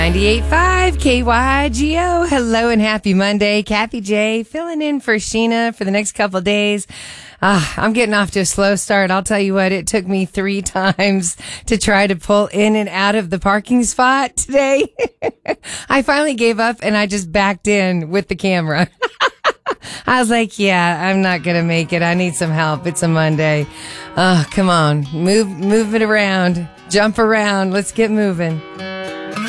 98.5 KYGO. Hello and happy Monday. Kathy J filling in for Sheena for the next couple of days. I'm getting off to a slow start. I'll tell you what, it took me 3 times to try to pull in and out of the parking spot today. I finally gave up and I just backed in with the camera. I was like, yeah, I'm not going to make it. I need some help. It's a Monday. Oh, come on. Move it around. Jump around. Let's get moving.